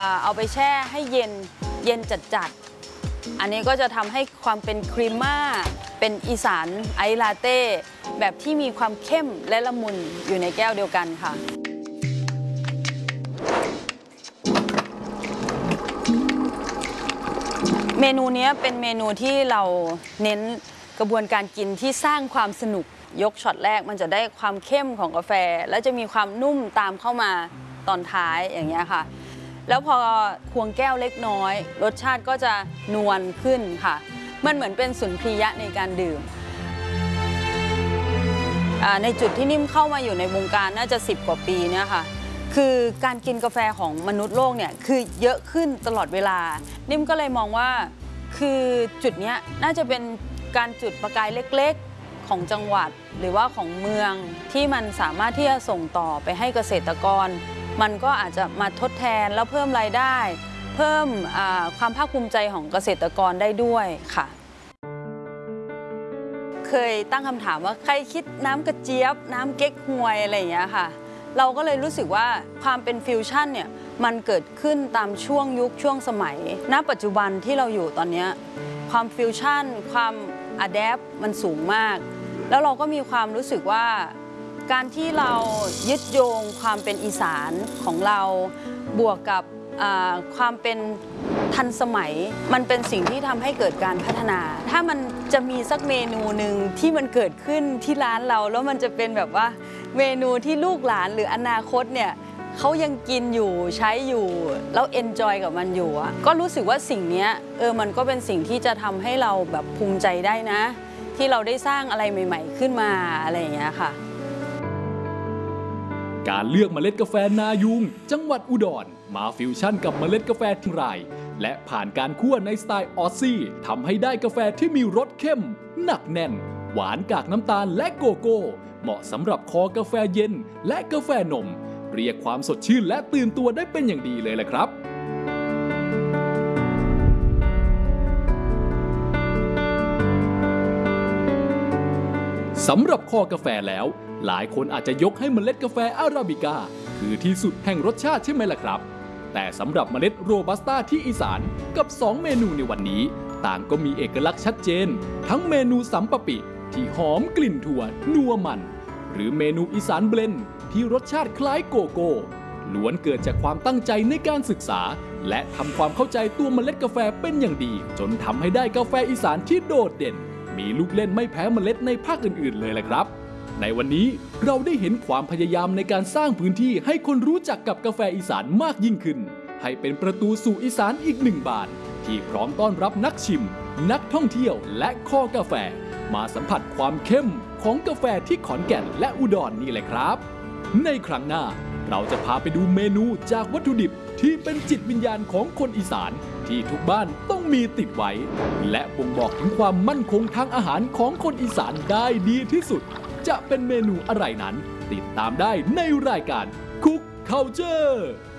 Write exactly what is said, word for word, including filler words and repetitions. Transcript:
เอาไปแช่ให้เย็นเย็นจัดๆอันนี้ก็จะทำให้ความเป็นครีมม่าเป็นอีสานไอซ์ลาเต้แบบที่มีความเข้มและละมุนอยู่ในแก้วเดียวกันค่ะเมนูนี้เป็นเมนูที่เราเน้นกระบวนการกินที่สร้างความสนุกยกช็อตแรกมันจะได้ความเข้มของกาแฟแล้วจะมีความนุ่มตามเข้ามาตอนท้ายอย่างเงี้ยค่ะแล้วพอควงแก้วเล็กน้อยรสชาติก็จะนวลขึ้นค่ะมันเหมือนเป็นสุนทรียะในการดื่มในจุดที่นิ่มเข้ามาอยู่ในวงการน่าจะสิบกว่าปีเนี่ยค่ะคือการกินกาแฟของมนุษย์โลกเนี่ยคือเยอะขึ้นตลอดเวลานิ่มก็เลยมองว่าคือจุดนี้น่าจะเป็นการจุดประกายเล็กๆของจังหวัดหรือว่าของเมืองที่มันสามารถที่จะส่งต่อไปให้เกษตรกรมันก็อาจจะมาทดแทนแล้วเพิ่มรายได้เพิ่มความภาคภูมิใจของเกษตรกรได้ด้วยค่ะเคยตั้งคำถามว่าใครคิดน้ำกระเจี๊ยบน้ำเก๊กฮวยอะไรอย่างเงี้ยค่ะเราก็เลยรู้สึกว่าความเป็นฟิวชั่นเนี่ยมันเกิดขึ้นตามช่วงยุคช่วงสมัยณปัจจุบันที่เราอยู่ตอนนี้ความฟิวชั่นความอะแดปมันสูงมากแล้วเราก็มีความรู้สึกว่าการที่เรายึดโยงความเป็นอีสานของเราบวกกับความเป็นทันสมัยมันเป็นสิ่งที่ทำให้เกิดการพัฒนาถ้ามันจะมีสักเมนูหนึ่งที่มันเกิดขึ้นที่ร้านเราแล้วมันจะเป็นแบบว่าเมนูที่ลูกหลานหรืออนาคตเนี่ยเขายังกินอยู่ใช้อยู่แล้วเอนจอยกับมันอยู่อ่ะก็รู้สึกว่าสิ่งนี้เออมันก็เป็นสิ่งที่จะทำให้เราแบบภูมิใจได้นะที่เราได้สร้างอะไรใหม่ๆขึ้นมาอะไรอย่างเงี้ยค่ะการเลือกเมล็ดกาแฟนายุงจังหวัดอุดรมาฟิวชั่นกับเมล็ดกาแฟทิงไรและผ่านการคั่วในสไตล์ออสซี่ทำให้ได้กาแฟที่มีรสเข้มหนักแน่นหวานกากน้ำตาลและโกโก้เหมาะสำหรับคอกาแฟเย็นและกาแฟนมเรียกความสดชื่นและตื่นตัวได้เป็นอย่างดีเลยแหละครับสำหรับคอกาแฟแล้วหลายคนอาจจะยกให้เมล็ดกาแฟอาราบิก้าคือที่สุดแห่งรสชาติใช่ไหมล่ะครับแต่สำหรับเมล็ดโรบัสต้าที่อีสานกับสองเมนูในวันนี้ต่างก็มีเอกลักษณ์ชัดเจนทั้งเมนูสัมปะปิที่หอมกลิ่นถั่วนัวมันหรือเมนูอีสานเบลนด์ที่รสชาติคล้ายโกโก้ล้วนเกิดจากความตั้งใจในการศึกษาและทำความเข้าใจตัวเมล็ดกาแฟเป็นอย่างดีจนทำให้ได้กาแฟอีสานที่โดดเด่นมีลูกเล่นไม่แพ้เมล็ดในภาคอื่นๆเลยแหละครับในวันนี้เราได้เห็นความพยายามในการสร้างพื้นที่ให้คนรู้จักกับกาแฟอีสานมากยิ่งขึ้นให้เป็นประตูสู่อีสานอีกหนึ่งบานที่พร้อมต้อนรับนักชิมนักท่องเที่ยวและคอกาแฟมาสัมผัสความเข้มของกาแฟที่ขอนแก่นและอุดร น, นี่แหละครับในครั้งหน้าเราจะพาไปดูเมนูจากวัตถุดิบที่เป็นจิตวิญญาณของคนอีสานที่ทุกบ้านต้องมีติดไว้และบ่งบอกถึงความมั่นคงทางอาหารของคนอีสานได้ดีที่สุดจะเป็นเมนูอะไรนั้นติดตามได้ในรายการ Cook Culture